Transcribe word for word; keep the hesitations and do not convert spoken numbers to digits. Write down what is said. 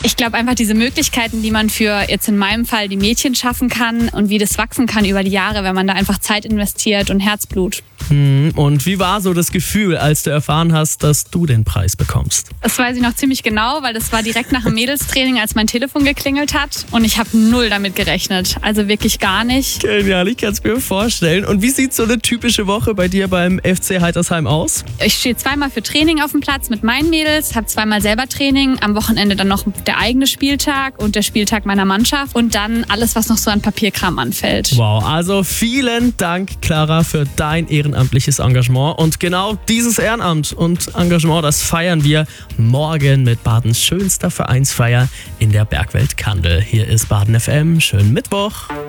Ich glaube einfach diese Möglichkeiten, die man für jetzt in meinem Fall die Mädchen schaffen kann und wie das wachsen kann über die Jahre, wenn man da einfach Zeit investiert und Herzblut. Und wie war so das Gefühl, als du erfahren hast, dass du den Preis bekommst? Das weiß ich noch ziemlich genau, weil das war direkt nach dem Mädelstraining, als mein Telefon geklingelt hat. Und ich habe null damit gerechnet. Also wirklich gar nicht. Genial, ich kann es mir vorstellen. Und wie sieht so eine typische Woche bei dir beim F C Heitersheim aus? Ich stehe zweimal für Training auf dem Platz mit meinen Mädels, habe zweimal selber Training, am Wochenende dann noch der eigene Spieltag und der Spieltag meiner Mannschaft und dann alles, was noch so an Papierkram anfällt. Wow, also vielen Dank, Clara, für dein ehrenamtliches Engagement. Und genau dieses Ehrenamt und Engagement, das feiern wir morgen mit Badens schönster Vereinsfeier in der Bergwelt Kandel. Hier ist Baden F M. Schönen Mittwoch.